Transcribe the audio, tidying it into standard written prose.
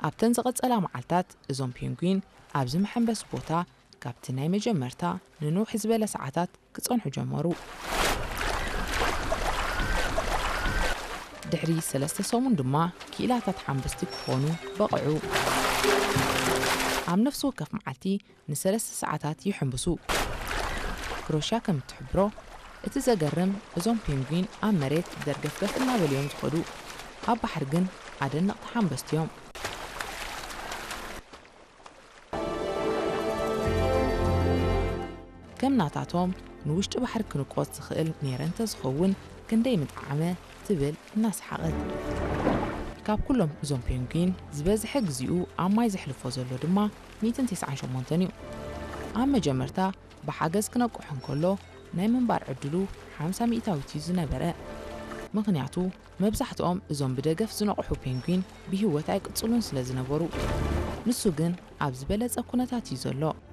ኣብተን ዝቐጸላ መዓልታት እዞም ፔንጉዊን ኣብ ዝመሐንበስ ቦታ ካብቲ ናይ መጀመርታ ንንውሕ ዝበለ ሰዓታት ክጸንሑ ጀመሩ። ድሕሪ 3 ሰሙን ድማ ኪኢላታት ሓንበስቲ ክኾኑ በቕዑ። ኣብ ነፍሲ ወከፍ መዓልቲ ን3 ሰዓታት ይሕንብሱ። ክሮሻ ከም እትሕብሮ እቲ ዘገርም እዞም ፔንጉዊን ኣብ መሬት ደርገፍገፍ እናበልዮም ዝኸዱ ኣብ ባሕሪ ግን ኣደነቕቲ ሓንበስቲ እዮም። ከም ናታቶም ንውሽጢ ባሕሪ ክንቆጽ ዝኽእል ነይረን ተዝኸውን ክንደይ ምጥዓመ ትብል እናሰሓቐት። ካብ ኩሎም እዞም ፔንጉዊን ዝበዝሐ ግዚኡ ኣብ ማይ ዘሕልፎ ዘሎ ድማ 198 እዩ። ኣብ መጀመርታ ብሓገዝ ክነቁሕ እንከሎ ናይ ምንባር ዕድሉ 50% እዩ ዝነበረ። ምኽንያቱ መብዛሕትኦም እዞም ብደገፍ ዝነቑሑ ፔንጉዊን ብህይወት ኣይቅጽሉን ስለ ዝነበሩ። ንሱ ግን ኣብ ዝበለጸ ኩነታት እዩ ዘሎ።